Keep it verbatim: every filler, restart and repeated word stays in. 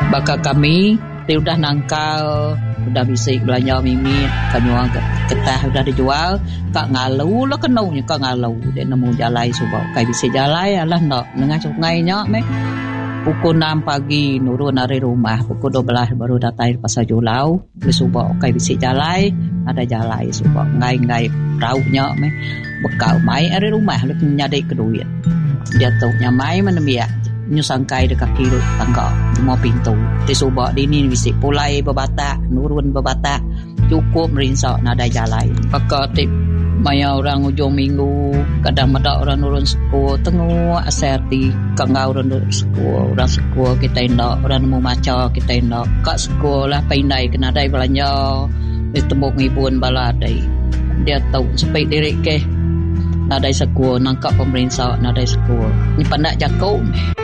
Bakal kami dia udah nangkal, udah bisa belanja mimit, kanyuang ketah udah dijual, kak ngalau lah kenaunya kak ngalau dia nemu jalai subau, kai bisa jalai alah nak dengan sungai nya me. Pukul enam pagi nurun dari rumah, pukul dua belas baru datang pasar Julau, di subau kai bisa jalai, ada jalai subau, ngai-ngai rauhnya me, bekal mai dari rumah lu nyadai ke duit. Dia tahu nyamai mana biar nyusangkai dekat kiri tangga semua pintu di subak di ni bisik pulai berbatak nurun berbatak cukup merinsak nada jalan pakak tip maya orang ujung minggu kadang ada orang nurun sekolah tengok aserti kangau orang nurun sekolah orang sekolah kita indak orang nemu maca kita indak kak sekolah paindai kena dai belanja di tembok ngibun baladai dia tahu sampai direk ke nadai sekolah nangkap pemerintah nadai sekolah ni pandak jakau